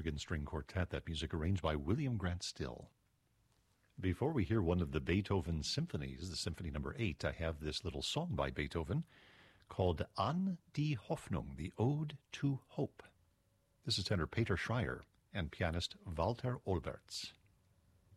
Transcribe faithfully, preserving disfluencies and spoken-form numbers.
Organ String Quartet, that music arranged by William Grant Still. Before we hear one of the Beethoven symphonies, the Symphony Number eight, I have this little song by Beethoven called An die Hoffnung, the Ode to Hope. This is tenor Peter Schreier and pianist Walter Olberts.